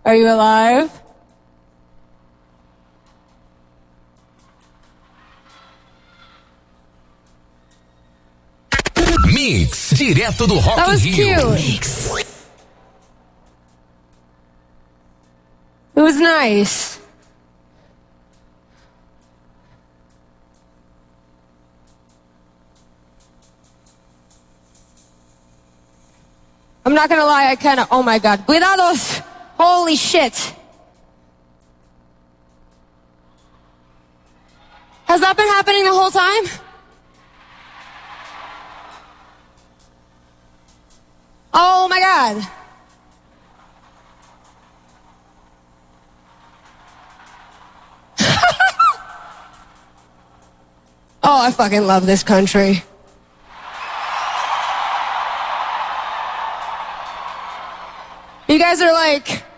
Are you alive? Mix, direto do Rock That was in Rio. cute. Mix. It was nice. I'm not gonna lie, I kinda, oh my god. Cuidados! Holy shit. Has that been happening the whole time? Oh my god. Oh, I fucking love this country. You guys are like